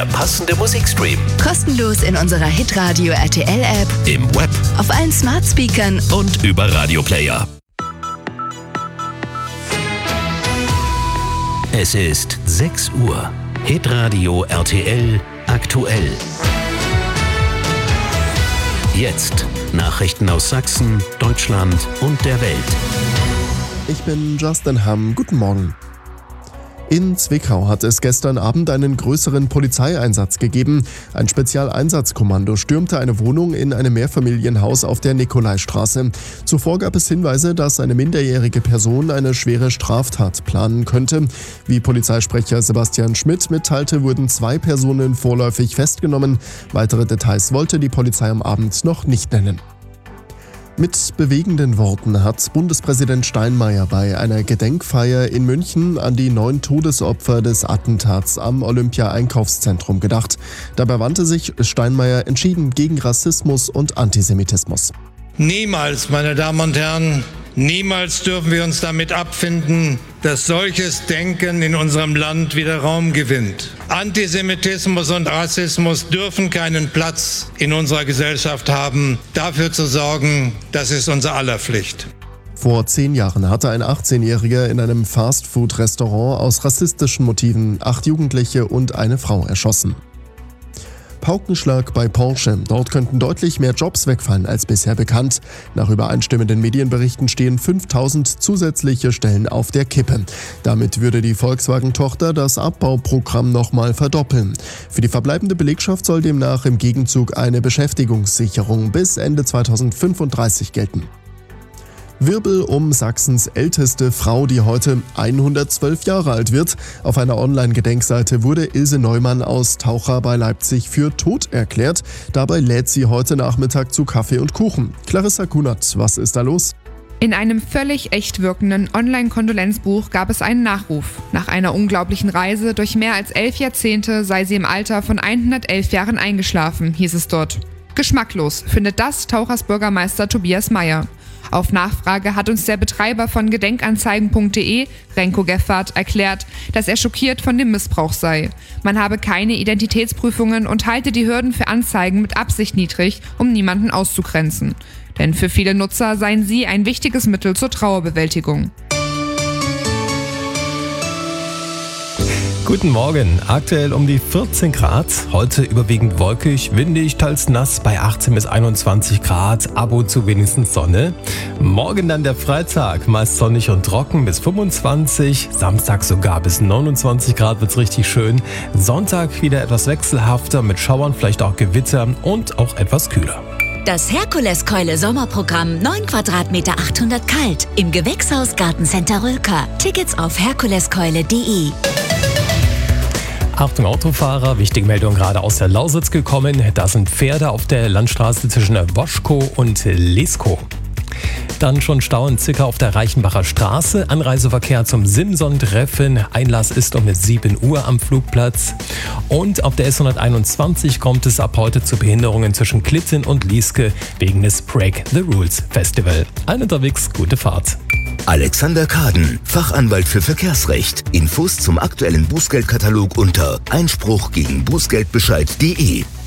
Passende Musikstream. Kostenlos in unserer Hitradio RTL App, Im Web auf allen Smart Speakern und über Radioplayer. Es ist 6 Uhr. Hitradio RTL aktuell. Jetzt Nachrichten aus Sachsen, Deutschland und der Welt. Ich bin Justin Hamm. Guten Morgen. In Zwickau hat es gestern Abend einen größeren Polizeieinsatz gegeben. Ein Spezialeinsatzkommando stürmte eine Wohnung in einem Mehrfamilienhaus auf der Nikolaistraße. Zuvor gab es Hinweise, dass eine minderjährige Person eine schwere Straftat planen könnte. Wie Polizeisprecher Sebastian Schmidt mitteilte, wurden 2 Personen vorläufig festgenommen. Weitere Details wollte die Polizei am Abend noch nicht nennen. Mit bewegenden Worten hat Bundespräsident Steinmeier bei einer Gedenkfeier in München an die 9 Todesopfer des Attentats am Olympia-Einkaufszentrum gedacht. Dabei wandte sich Steinmeier entschieden gegen Rassismus und Antisemitismus. Niemals, meine Damen und Herren, niemals dürfen wir uns damit abfinden, dass solches Denken in unserem Land wieder Raum gewinnt. Antisemitismus und Rassismus dürfen keinen Platz in unserer Gesellschaft haben. Dafür zu sorgen, das ist unser aller Pflicht. Vor 10 Jahren hatte ein 18-Jähriger in einem Fast-Food-Restaurant aus rassistischen Motiven 8 Jugendliche und eine Frau erschossen. Paukenschlag bei Porsche. Dort könnten deutlich mehr Jobs wegfallen als bisher bekannt. Nach übereinstimmenden Medienberichten stehen 5000 zusätzliche Stellen auf der Kippe. Damit würde die Volkswagen-Tochter das Abbauprogramm nochmal verdoppeln. Für die verbleibende Belegschaft soll demnach im Gegenzug eine Beschäftigungssicherung bis Ende 2035 gelten. Wirbel um Sachsens älteste Frau, die heute 112 Jahre alt wird. Auf einer Online-Gedenkseite wurde Ilse Neumann aus Taucha bei Leipzig für tot erklärt. Dabei lädt sie heute Nachmittag zu Kaffee und Kuchen. Clarissa Kunert, was ist da los? In einem völlig echt wirkenden Online-Kondolenzbuch gab es einen Nachruf. Nach einer unglaublichen Reise durch mehr als 11 Jahrzehnte sei sie im Alter von 111 Jahren eingeschlafen, hieß es dort. Geschmacklos findet das Tauchers Bürgermeister Tobias Meyer. Auf Nachfrage hat uns der Betreiber von Gedenkanzeigen.de, Renko Geffert, erklärt, dass er schockiert von dem Missbrauch sei. Man habe keine Identitätsprüfungen und halte die Hürden für Anzeigen mit Absicht niedrig, um niemanden auszugrenzen. Denn für viele Nutzer seien sie ein wichtiges Mittel zur Trauerbewältigung. Guten Morgen, aktuell um die 14 Grad, heute überwiegend wolkig, windig, teils nass bei 18 bis 21 Grad, ab und zu wenigstens Sonne. Morgen dann der Freitag, meist sonnig und trocken bis 25, Samstag sogar bis 29 Grad wird's richtig schön. Sonntag wieder etwas wechselhafter mit Schauern, vielleicht auch Gewitter und auch etwas kühler. Das Herkuleskeule Sommerprogramm 9 Quadratmeter 800 kalt im Gewächshaus Gartencenter Rülker. Tickets auf herkuleskeule.de. Achtung Autofahrer, wichtige Meldung gerade aus der Lausitz gekommen. Da sind Pferde auf der Landstraße zwischen Woschkow und Leskow. Dann schon Stau in Zickau auf der Reichenbacher Straße. Anreiseverkehr zum Simson-Treffen. Einlass ist um 7 Uhr am Flugplatz. Und auf der S121 kommt es ab heute zu Behinderungen zwischen Klitten und Lieske wegen des Break the Rules Festival. Allen unterwegs, gute Fahrt. Alexander Kaden, Fachanwalt für Verkehrsrecht. Infos zum aktuellen Bußgeldkatalog unter Einspruch gegen Bußgeldbescheid.de.